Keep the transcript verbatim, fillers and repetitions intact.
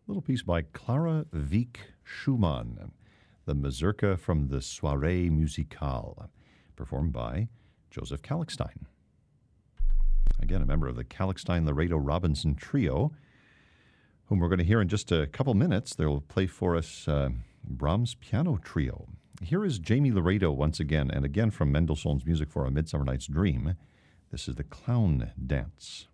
little piece by Clara Wieck Schumann, the Mazurka from the Soirée Musicale, performed by Joseph Kalkstein. Again, a member of the Kalkstein-Laredo-Robinson Trio, whom we're going to hear in just a couple minutes. They'll play for us uh, Brahms' Piano Trio. Here is Jamie Laredo once again, and again from Mendelssohn's music for A Midsummer Night's Dream. This is the Clown Dance.